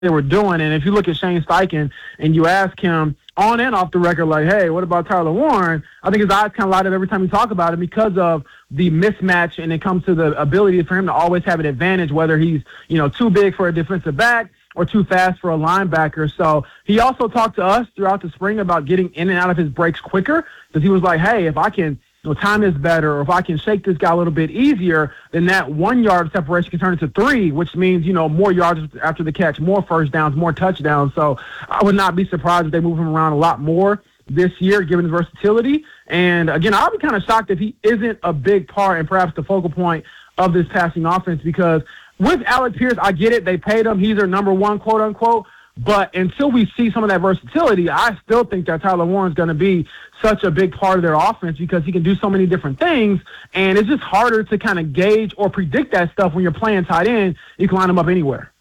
they were doing. And if you look at Shane Steichen and you ask him on and off the record, like, hey, what about Tyler Warren? I think his eyes kind of light up every time you talk about him because of the mismatch, and it comes to the ability for him to always have an advantage, whether he's, too big for a defensive back or too fast for a linebacker. So he also talked to us throughout the spring about getting in and out of his breaks quicker, because he was like, hey, if I can time this better, or if I can shake this guy a little bit easier, then that 1 yard separation can turn into 3, which means, more yards after the catch, more first downs, more touchdowns. So I would not be surprised if they move him around a lot more this year, given his versatility. And again, I'll be kind of shocked if he isn't a big part and perhaps the focal point of this passing offense, because with Alec Pierce, I get it. They paid him. He's their number one, quote unquote. But until we see some of that versatility, I still think that Tyler Warren's going to be such a big part of their offense, because he can do so many different things. And it's just harder to kind of gauge or predict that stuff when you're playing tight end. You can line him up anywhere.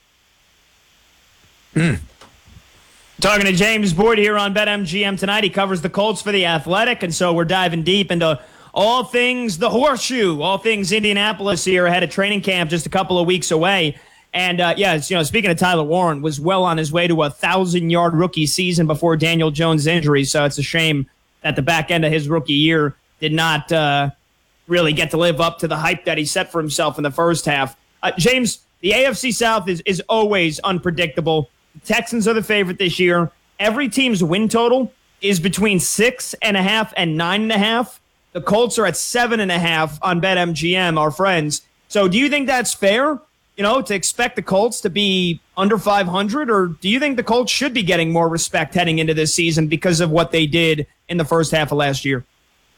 Talking to James Boyd here on BetMGM tonight. He covers the Colts for The Athletic, and so we're diving deep into all things the Horseshoe, all things Indianapolis here ahead of training camp just a couple of weeks away. And, speaking of Tyler Warren, was well on his way to a 1,000-yard rookie season before Daniel Jones' injury, so it's a shame that the back end of his rookie year did not really get to live up to the hype that he set for himself in the first half. James, the AFC South is always unpredictable. The Texans are the favorite this year. Every team's win total is between 6.5 and 9.5. The Colts are at 7.5 on BetMGM, our friends. So do you think that's fair? To expect the Colts to be under 500, or do you think the Colts should be getting more respect heading into this season because of what they did in the first half of last year?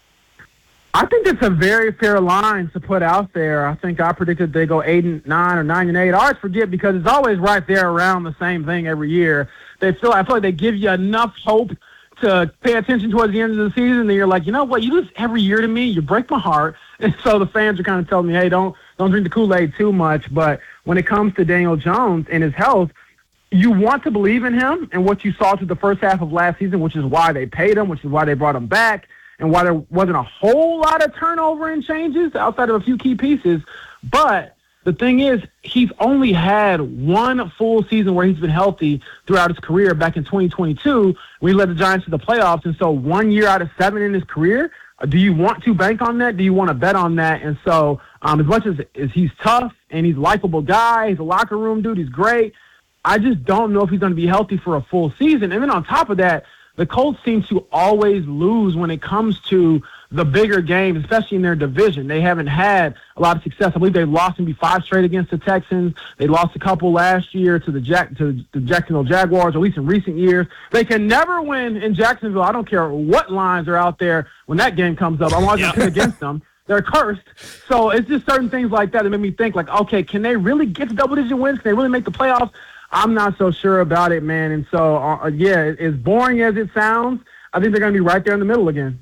I think it's a very fair line to put out there. I think I predicted they go 8-9 or 9-8. I always forget because it's always right there around the same thing every year. I feel like they give you enough hope to pay attention towards the end of the season, then you're like, you know what, you lose every year to me, you break my heart. And so the fans are kind of telling me, hey, don't drink the Kool-Aid too much. But when it comes to Daniel Jones and his health, you want to believe in him and what you saw through the first half of last season, which is why they paid him, which is why they brought him back, and why there wasn't a whole lot of turnover and changes outside of a few key pieces. But the thing is, he's only had one full season where he's been healthy throughout his career back in 2022 when he led the Giants to the playoffs. And so 1 year out of 7 in his career, do you want to bank on that? Do you want to bet on that? And so as much as he's tough and he's a likable guy, he's a locker room dude, he's great, I just don't know if he's going to be healthy for a full season. And then on top of that, the Colts seem to always lose when it comes to the bigger games, especially in their division. They haven't had a lot of success. I believe they lost maybe 5 straight against the Texans. They lost a couple last year to the Jacksonville Jaguars, at least in recent years. They can never win in Jacksonville. I don't care what lines are out there when that game comes up. I'm always going to pick against them. They're cursed. So it's just certain things like that that make me think, like, okay, can they really get to double-digit wins? Can they really make the playoffs? I'm not so sure about it, man. And so, as boring as it sounds, I think they're going to be right there in the middle again.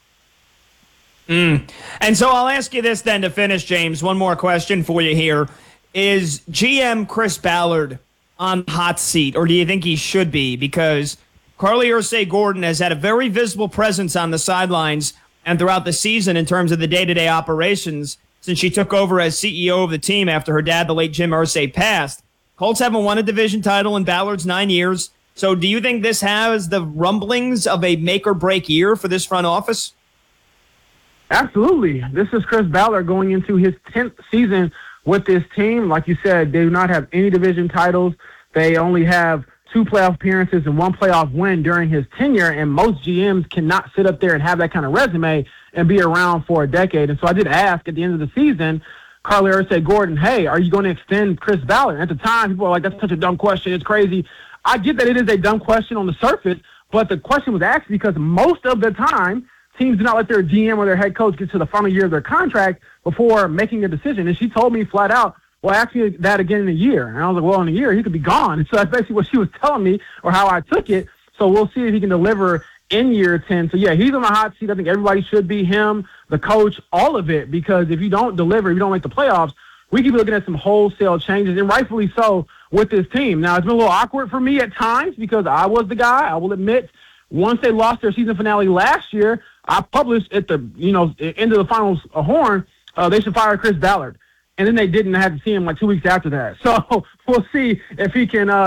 And so I'll ask you this then to finish, James. One more question for you here. Is GM Chris Ballard on the hot seat, or do you think he should be? Because Carly Ursay-Gordon has had a very visible presence on the sidelines and throughout the season in terms of the day-to-day operations since she took over as CEO of the team after her dad, the late Jim Irsay, passed. Colts haven't won a division title in Ballard's 9 years. So do you think this has the rumblings of a make-or-break year for this front office? Absolutely. This is Chris Ballard going into his 10th season with this team. Like you said, they do not have any division titles. They only have 2 playoff appearances and 1 playoff win during his tenure, and most GMs cannot sit up there and have that kind of resume and be around for a decade. And so I did ask at the end of the season, Carly Ursay-Gordon, hey, are you going to extend Chris Ballard? At the time, people were like, that's such a dumb question. It's crazy. I get that it is a dumb question on the surface, but the question was asked because most of the time, teams do not let their GM or their head coach get to the final year of their contract before making a decision. And she told me flat out, well, ask me that again in a year. And I was like, well, in a year, he could be gone. And so that's basically what she was telling me or how I took it. So we'll see if he can deliver in year 10. So, yeah, he's on the hot seat. I think everybody should be, him, the coach, all of it, because if you don't deliver, if you don't make the playoffs, we could be looking at some wholesale changes, and rightfully so, with this team. Now, it's been a little awkward for me at times because I was the guy, I will admit. Once they lost their season finale last year, I published at the end of the finals horn, they should fire Chris Ballard. and then they didn't have to see him like 2 weeks after that. So we'll see if he can